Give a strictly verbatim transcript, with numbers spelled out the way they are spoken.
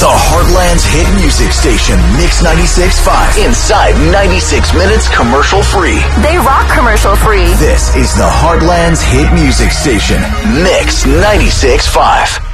The Heartland's hit music station, Mix ninety-six point five. Inside ninety-six minutes commercial free. They rock commercial free. This is the Heartland's hit music station, Mix ninety-six point five.